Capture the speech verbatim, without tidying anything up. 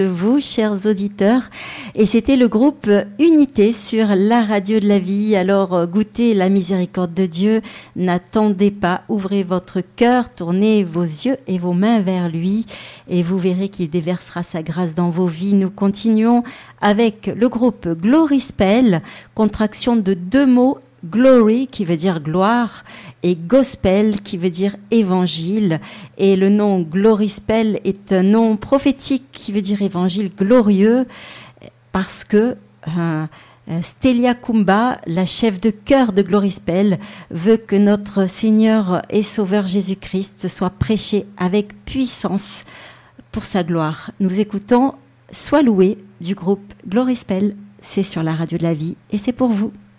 Vous, chers auditeurs, et c'était le groupe Unité sur la radio de la vie. Alors, goûtez la miséricorde de Dieu, n'attendez pas, ouvrez votre cœur, tournez vos yeux et vos mains vers lui, et vous verrez qu'il déversera sa grâce dans vos vies. Nous continuons avec le groupe Glorispel, contraction de deux mots, Glory qui veut dire gloire et Gospel qui veut dire évangile, et le nom Glorispel est un nom prophétique qui veut dire évangile glorieux parce que euh, Stélia Kumba, la chef de chœur de Glorispel, veut que notre Seigneur et Sauveur Jésus-Christ soit prêché avec puissance pour sa gloire. Nous écoutons Sois loué du groupe Glorispel, c'est sur la radio de la vie et c'est pour vous.